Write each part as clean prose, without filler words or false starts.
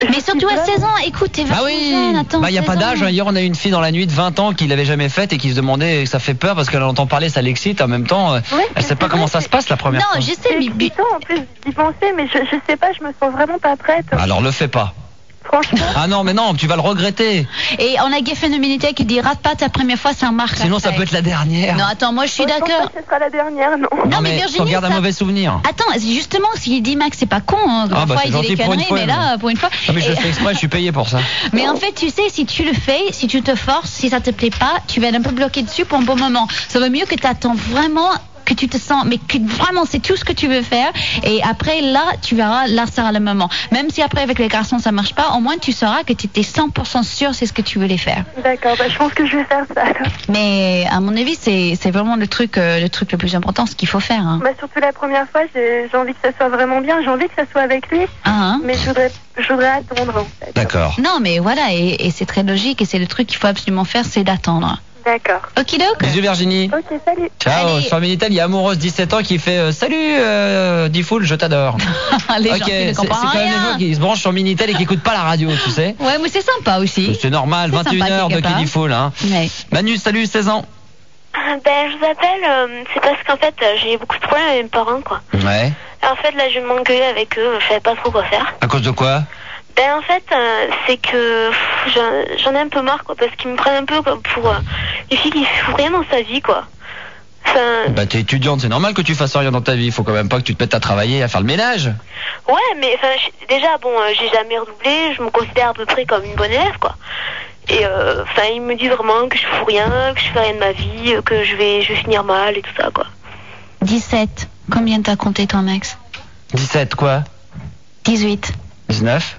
Mais surtout à 16 ans, écoute, t'es vachement jeune, attends. Il n'y a pas d'âge. Hier, on a eu une fille dans la nuit de 20 ans qui l'avait jamais faite et qui se demandait, ça fait peur parce qu'elle entend parler, ça l'excite. En même temps, elle sait pas comment ça se passe la première fois. Non, je sais, mais en plus d'y penser, mais je sais pas, je me sens vraiment pas prête. Alors le fais pas. Franchement. Ah non, mais non, tu vas le regretter. Et on a Geffen Militaire qui dit rate pas ta première fois, ça marque. Sinon, ça peut être la dernière. Non, attends, moi je suis d'accord. Je pense pas que ce sera la dernière, non. Non, mais Virginie, tu regardes un mauvais souvenir. Attends, justement, s'il dit Max, c'est pas con. Hein. Parfois, il dit des conneries, mais là, pour une fois. Non, mais je le fais exprès, je suis payé pour ça. Mais en fait, tu sais, si tu le fais, si tu te forces, si ça te plaît pas, tu vas être un peu bloqué dessus pour un bon moment. Ça vaut mieux que tu attends vraiment, que tu te sens, mais que vraiment c'est tout ce que tu veux faire. Et après, là, tu verras, là, ça sera le moment. Même si après, avec les garçons, ça marche pas, au moins tu sauras que tu étais 100% sûr c'est ce que tu voulais faire. D'accord, je pense que je vais faire ça. Mais à mon avis, c'est vraiment le truc le plus important, ce qu'il faut faire. Hein. Surtout la première fois, j'ai envie que ça soit vraiment bien, j'ai envie que ça soit avec lui, mais je voudrais attendre en fait. D'accord. Non, mais voilà, et c'est très logique, et c'est le truc qu'il faut absolument faire, c'est d'attendre. D'accord. Okidoc. Bisous Virginie. Ok, salut. Ciao. Sur Minitel, il y a Amoureuse 17 ans qui fait salut Diffoul, je t'adore. Les gens qui ne comprennent c'est quand même les gens qui se branchent sur Minitel et qui écoutent pas la radio, tu sais. Ouais, mais c'est sympa aussi. C'est normal, 21h de Kid Diffoul, hein. Ouais. Manu, salut, 16 ans. Je vous appelle, c'est parce qu'en fait, j'ai beaucoup de problèmes avec mes parents, quoi. Ouais. En fait, là, je m'engueulais avec eux, je savais pas trop quoi faire. À cause de quoi? En fait, c'est que j'en ai un peu marre, quoi, parce qu'ils me prennent un peu comme pour les filles qui font rien dans sa vie, quoi. Bah, t'es étudiante, c'est normal que tu fasses rien dans ta vie. Faut quand même pas que tu te mettes à travailler, à faire le ménage. Ouais, mais déjà, j'ai jamais redoublé, je me considère à peu près comme une bonne élève, quoi. Et ils me disent vraiment que je fous rien, que je fais rien de ma vie, que je vais finir mal et tout ça, quoi. 17. Combien t'as compté ton ex? 17 quoi? 18. 19.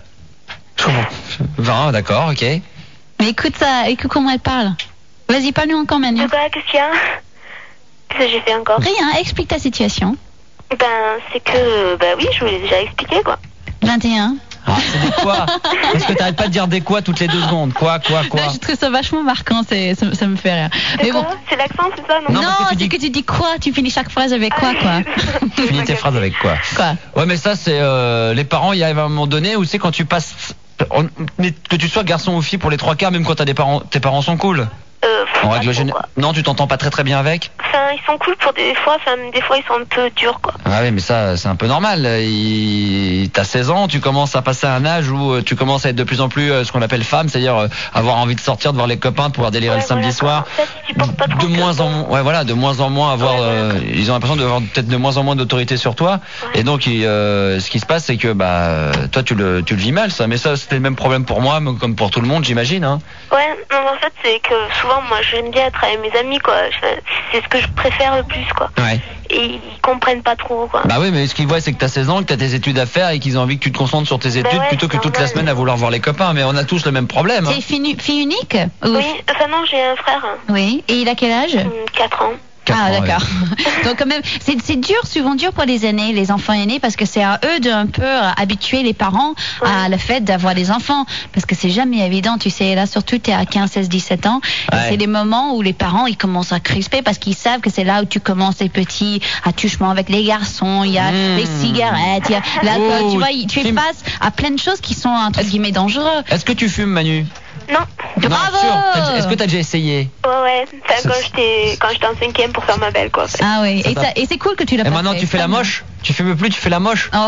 20, d'accord, ok. Mais écoute comment elle parle. Vas-y, parle-nous encore, Manu. Qu'est-ce qu'il y a? Qu'est-ce que j'ai fait encore? Rien, explique ta situation. C'est que, oui, je vous l'ai déjà expliqué, quoi. 21. Ah, c'est des quoi? Est-ce que t'arrêtes pas de dire des quoi toutes les 2 secondes? Quoi? Non, je trouve ça vachement marquant, ça me fait rire. Mais bon. C'est l'accent, c'est ça, non? Non, c'est que tu dis quoi? Tu finis chaque phrase avec quoi? Tu finis tes phrases avec quoi? Ouais, mais ça, c'est les parents, il y arrive à un moment donné où c'est quand tu passes. Que tu sois garçon ou fille pour les 3 quarts, même quand t'as tes parents sont cool. En règle générale. Non, tu t'entends pas très bien avec? Ils sont cool pour des fois, des fois ils sont un peu durs, quoi. Ah oui, mais ça, c'est un peu normal. T'as 16 ans, tu commences à passer à un âge où tu commences à être de plus en plus ce qu'on appelle femme, c'est-à-dire avoir envie de sortir, de voir les copains, de pouvoir délirer le samedi soir. En fait, de moins en moins avoir, ils ont l'impression d'avoir peut-être de moins en moins d'autorité sur toi. Ouais. Et donc, ce qui se passe, c'est que toi, tu le vis mal, ça. Mais ça, c'était le même problème pour moi, comme pour tout le monde, j'imagine. Hein. Ouais, non, en fait, c'est que souvent, moi, j'aime bien être avec mes amis, quoi. C'est ce que je préfère le plus, quoi. Ouais. Et ils comprennent pas trop, quoi. Bah oui, mais ce qu'ils voient, c'est que t'as 16 ans, que t'as tes études à faire et qu'ils ont envie que tu te concentres sur tes études plutôt que toute la semaine à vouloir voir les copains. Mais on a tous le même problème. T'es fille unique? Oui, non, j'ai un frère. Oui, et il a quel âge? 4 ans. Ah d'accord. Ouais. Donc quand même, c'est souvent dur pour les aînés, les enfants aînés, parce que c'est à eux de un peu habituer les parents à le fait d'avoir des enfants, parce que c'est jamais évident, tu sais. Là surtout, t'es à 15, 16, 17 ans, et c'est les moments où les parents ils commencent à crisper parce qu'ils savent que c'est là où tu commences les petits attouchements avec les garçons. Il y a les cigarettes, il y a l'alcool. Tu vois, tu es face à plein de choses qui sont entre guillemets dangereux. Est-ce que tu fumes, Manu? Non. Bravo. Est-ce que t'as déjà essayé? Ouais. Quand j'étais en 5e pour faire ma belle, quoi. En fait. Ah oui. Et c'est cool que tu l'as pas fait. Et maintenant tu fais la moche? Tu fumes plus, tu fais la moche? Oh.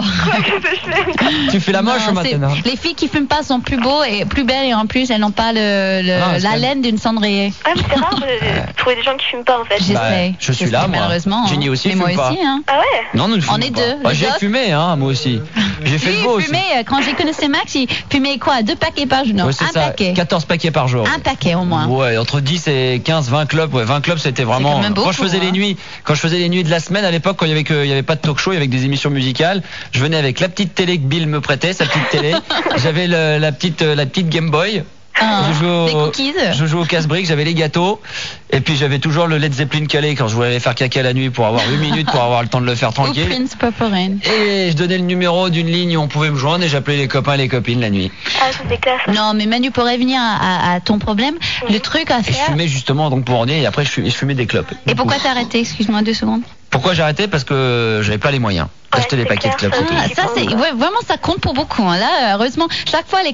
Tu fais la moche maintenant? Les filles qui fument pas sont plus beaux et plus belles, et en plus elles n'ont pas la laine d'une cendrier. Ouais, mais c'est rare de trouver des gens qui fument pas, en fait. J'essaie. Je suis là, moi. Malheureusement. Jenny aussi fume pas. Mais moi aussi, hein. Ah ouais? Non, nous ne fumons pas. On est deux. J'ai fumé, hein, moi aussi. J'ai fait le beau aussi. Quand j'ai connaissé Max, il fumait quoi? 2 paquets par jour? Non, un paquet. 14 paquets par jour. Un paquet au moins. Ouais, entre 10 et 15, 20 clubs. Ouais, 20 clubs, c'était vraiment. Quand je faisais les nuits de la semaine, à l'époque, quand il y avait pas de talk show, il y avait des émissions musicales, je venais avec la petite télé que Bill me prêtait, sa petite télé. J'avais la petite Game Boy. Je joue au casse-briques, j'avais les gâteaux. Et puis j'avais toujours le Led Zeppelin calé quand je voulais aller faire caca la nuit pour avoir 8 minutes pour avoir le temps de le faire tranquille. Prince Purple Rain. Et je donnais le numéro d'une ligne où on pouvait me joindre et j'appelais les copains et les copines la nuit. Ah, c'était classe. Non, mais Manu, pour revenir à ton problème, le truc à faire... Je fumais justement donc pour orner et après je fumais des clopes. Et pourquoi t'as arrêté? Excuse-moi 2 secondes. Pourquoi j'ai arrêté? Parce que j'avais pas les moyens d'acheter des paquets de clopes. Ça, c'est vraiment, ça compte pour beaucoup. Hein. Là, heureusement, chaque fois les